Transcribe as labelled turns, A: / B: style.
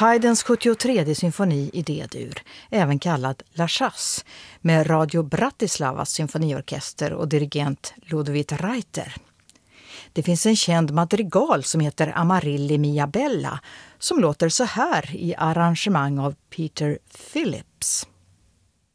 A: Haydns 73:e symfoni i D-dur, även kallad La Chasse, med Radio Bratislavas symfoniorkester och dirigent Ludwig Reiter. Det finns en känd madrigal som heter Amarilli Mia Bella som låter så här i arrangemang av Peter Phillips.